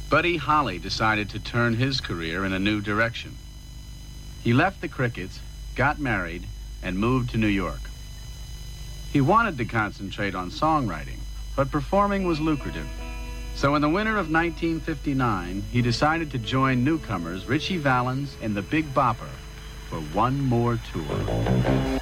Buddy Holly decided to turn his career in a new direction. He left the Crickets, got married, and moved to New York. He wanted to concentrate on songwriting, but performing was lucrative. So in the winter of 1959, he decided to join newcomers Ritchie Valens and the Big Bopper for one more tour.